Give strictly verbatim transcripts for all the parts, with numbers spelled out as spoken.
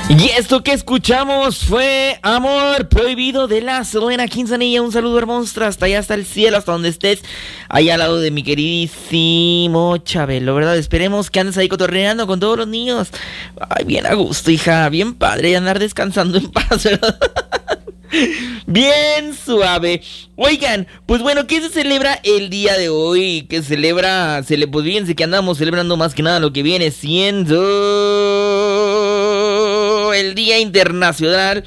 Y esto que escuchamos fue Amor Prohibido de la Selena Quintanilla. Un saludo hermoso hasta allá, hasta el cielo, hasta donde estés, ahí al lado de mi queridísimo Chabelo, ¿verdad? Esperemos que andes ahí cotorreando con todos los niños. Ay, bien a gusto, hija, bien padre, y andar descansando en paz, ¿verdad? Bien suave. Oigan, pues bueno, ¿qué se celebra el día de hoy? ¿Qué celebra? Se le, pues fíjense que andamos celebrando más que nada lo que viene siendo el Día Internacional,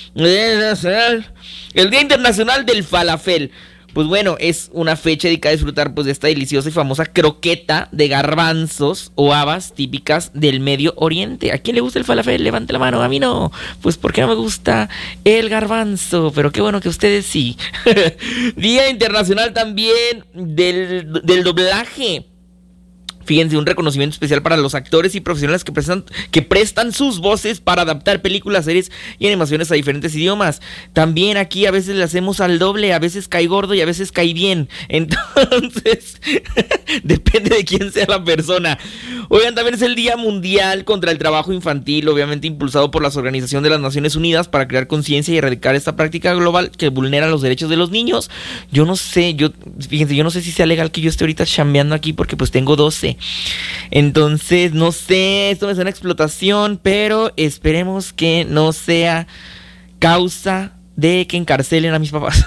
el Día Internacional del Falafel. Pues bueno, es una fecha dedicada a disfrutar pues de esta deliciosa y famosa croqueta de garbanzos o habas típicas del Medio Oriente. ¿A quién le gusta el falafel? Levante la mano. A mí no. Pues porque no me gusta el garbanzo. Pero qué bueno que ustedes sí. Día Internacional también del, del doblaje. Fíjense, un reconocimiento especial para los actores y profesionales que prestan, que prestan sus voces para adaptar películas, series y animaciones a diferentes idiomas. También aquí a veces le hacemos al doble, a veces cae gordo y a veces cae bien. Entonces, depende de quién sea la persona. Oigan, también es el Día Mundial contra el Trabajo Infantil, obviamente impulsado por la Organización de las Naciones Unidas para crear conciencia y erradicar esta práctica global que vulnera los derechos de los niños. Yo no sé, yo, fíjense, yo no sé si sea legal que yo esté ahorita chambeando aquí porque pues tengo doce. Entonces, no sé, esto me suena a explotación, pero esperemos que no sea causa de que encarcelen a mis papás.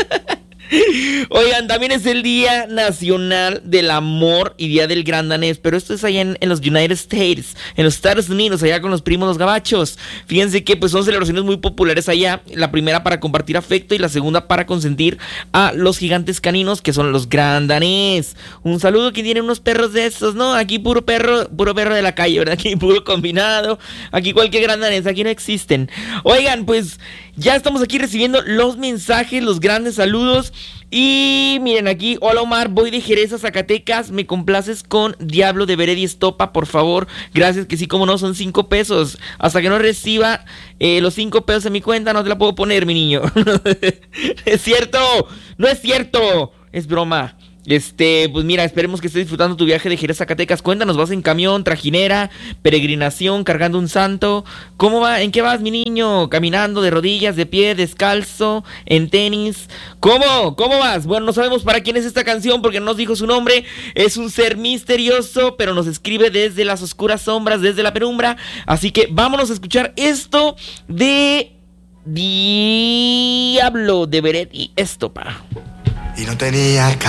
Oigan, también es el Día Nacional del Amor y Día del Gran Danés, pero esto es allá en, en los United States, en los Estados Unidos, allá con los primos los gabachos. Fíjense que pues son celebraciones muy populares allá, la primera para compartir afecto y la segunda para consentir a los gigantes caninos, que son los Gran Danés. Un saludo que tienen unos perros de esos, ¿no? Aquí puro perro, puro perro de la calle, ¿verdad? Aquí puro combinado, aquí cualquier Gran Danés, aquí no existen. Oigan, pues ya estamos aquí recibiendo los mensajes, los grandes saludos. Y miren aquí, hola Omar, voy de Jerez a Zacatecas, me complaces con Diablo de Vered y Estopa, por favor. Gracias, que sí, como no, son cinco pesos. Hasta que no reciba eh, los cinco pesos en mi cuenta, no te la puedo poner, mi niño. Es cierto, no es cierto, es broma. Este, pues mira, esperemos que estés disfrutando tu viaje de Jerez a Zacatecas. Cuéntanos, ¿vas en camión, trajinera, peregrinación, cargando un santo? ¿Cómo va? ¿En qué vas, mi niño? ¿Caminando, de rodillas, de pie, descalzo, en tenis? ¿Cómo? ¿Cómo vas? Bueno, no sabemos para quién es esta canción porque no nos dijo su nombre. Es un ser misterioso, pero nos escribe desde las oscuras sombras, desde la penumbra. Así que vámonos a escuchar esto de Diablo de Vered y Estopa. Y no tenía